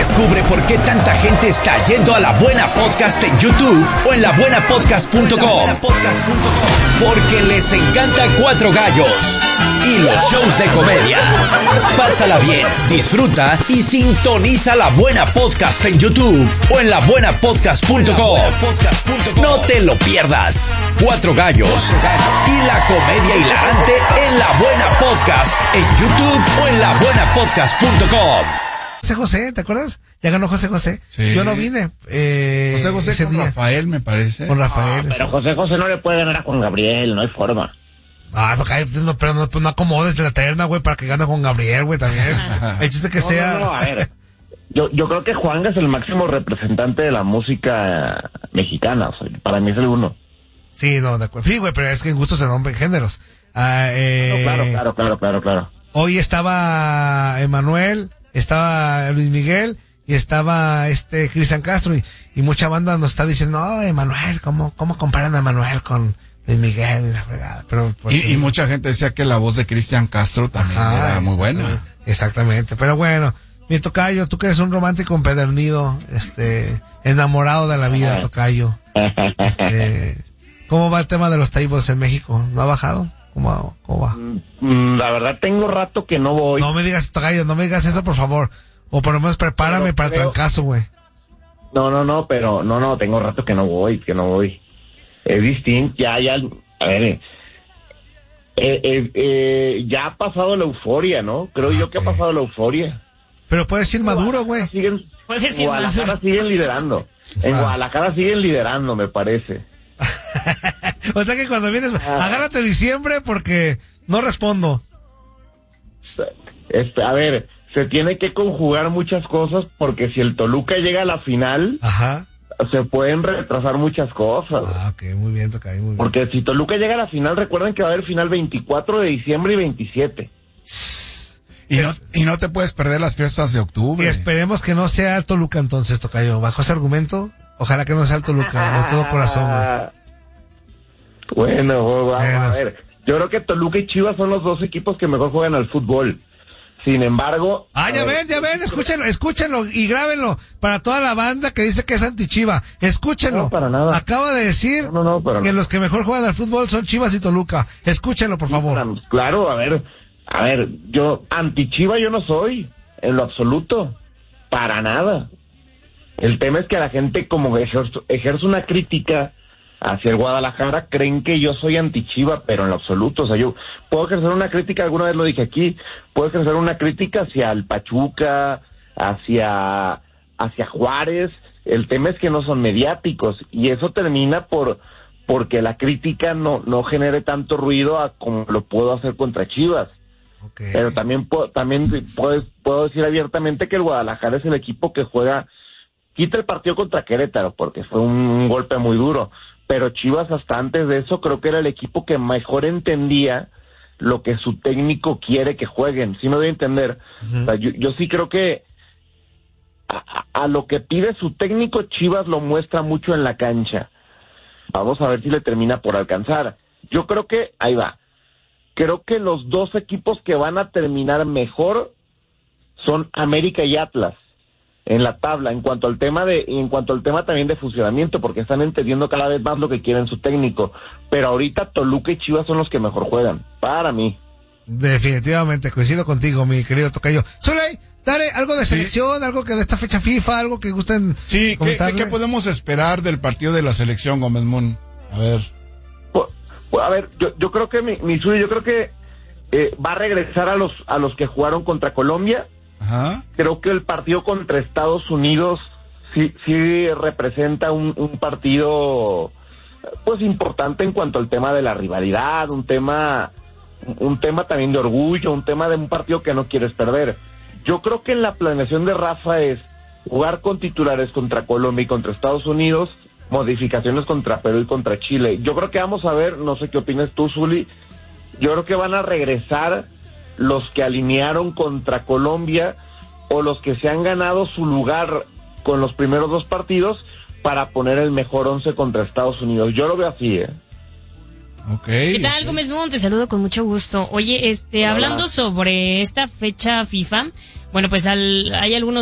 Descubre por qué tanta gente está yendo a La Buena Podcast en YouTube o en labuenapodcast.com. Porque les encanta Cuatro Gallos y los shows de comedia. Pásala bien, disfruta y sintoniza La Buena Podcast en YouTube o en labuenapodcast.com. No te lo pierdas. Cuatro Gallos y la comedia hilarante en La Buena Podcast en YouTube o en labuenapodcast.com. José, ¿te acuerdas? Ya ganó José. Sí. Yo no vine. José con Rafael, me parece. Con Rafael. Pero José no le puede ganar a Juan Gabriel, no hay forma. Pero no acomodes la terna, güey, para que gane Juan Gabriel, güey, también. El chiste que sea. No, a ver. Yo creo que Juan es el máximo representante de la música mexicana. O sea, para mí es el uno. Sí, no, de acuerdo. Sí, güey, pero es que en gusto se rompen géneros. Claro. Hoy estaba Emanuel, estaba Luis Miguel y estaba Cristian Castro y mucha banda nos está diciendo, no, Emanuel, ¿cómo comparan a Emanuel con Luis Miguel? La fregada. Pero y mucha gente decía que la voz de Cristian Castro también era muy buena. Exactamente, pero bueno, mi tocayo, tú que eres un romántico empedernido, enamorado de la vida, tocayo. ¿Cómo va el tema de los tables en México? ¿No ha bajado? ¿Cómo va? La verdad tengo rato que no voy. No me digas, tocayo, no me digas eso, por favor. O por lo menos prepárame para el trancazo, güey. No, tengo rato que no voy. Es distinto, ya, a ver, ya ha pasado la euforia, ¿no? Creo yo que ha pasado la euforia. Pero puedes ir maduro, güey. En Guadalajara siguen liderando. En Guadalajara siguen liderando, me parece. O sea que cuando vienes, agárrate diciembre porque no respondo. A ver, se tiene que conjugar muchas cosas porque si el Toluca llega a la final, se pueden retrasar muchas cosas. Ok, muy bien, toca, muy bien. Porque si Toluca llega a la final, recuerden que va a haber final 24 de diciembre y 27. Y no te puedes perder las fiestas de octubre. Y esperemos que no sea el Toluca entonces, tocayo. Bajo ese argumento, ojalá que no sea el Toluca, de todo corazón, güey. Bueno, vamos a ver. Yo creo que Toluca y Chivas son los dos equipos que mejor juegan al fútbol. Sin embargo... ya ven, escúchenlo y grábenlo para toda la banda que dice que es anti-Chiva. Escúchenlo. No, para nada. Acaba de decir que los que mejor juegan al fútbol son Chivas y Toluca. Escúchenlo, por favor. Claro, a ver, yo anti-Chiva yo no soy, en lo absoluto. Para nada. El tema es que la gente como ejerce una crítica hacia el Guadalajara, creen que yo soy anti-Chiva, pero en lo absoluto, o sea, yo puedo ejercer una crítica, alguna vez lo dije aquí, puedo ejercer una crítica hacia el Pachuca, hacia Juárez, el tema es que no son mediáticos, y eso termina porque la crítica no genere tanto ruido como lo puedo hacer contra Chivas. Okay. Pero también puedo decir abiertamente que el Guadalajara es el equipo que quita el partido contra Querétaro, porque fue un golpe muy duro. Pero Chivas hasta antes de eso creo que era el equipo que mejor entendía lo que su técnico quiere que jueguen, ¿sí me doy a entender? O sea, yo sí creo que a lo que pide su técnico, Chivas lo muestra mucho en la cancha. Vamos a ver si le termina por alcanzar. Yo creo que, ahí va, creo que los dos equipos que van a terminar mejor son América y Atlas. En la tabla, en cuanto al tema también de funcionamiento, porque están entendiendo cada vez más lo que quieren su técnico, pero ahorita Toluca y Chivas son los que mejor juegan, para mí. Definitivamente, coincido contigo, mi querido tocayo. Zuley, dale algo de selección, algo que de esta fecha FIFA, algo que gusten. Sí, ¿qué podemos esperar del partido de la selección, Gómez Moon? A ver. Pues, a ver, yo creo que mi Zuley, yo creo que va a regresar a los que jugaron contra Colombia. Ajá. Creo que el partido contra Estados Unidos sí representa un partido pues importante en cuanto al tema de la rivalidad, un tema también de orgullo, un tema de un partido que no quieres perder. Yo creo que en la planeación de Rafa es jugar con titulares contra Colombia y contra Estados Unidos, modificaciones contra Perú y contra Chile. Yo creo que vamos a ver, no sé qué opinas tú, Zuli, yo creo que van a regresar los que alinearon contra Colombia o los que se han ganado su lugar con los primeros dos partidos para poner el mejor 11 contra Estados Unidos. Yo lo veo así, ¿Qué tal, Gómez Moon? Te saludo con mucho gusto. Oye, hablando sobre esta fecha FIFA, bueno, pues hay algunos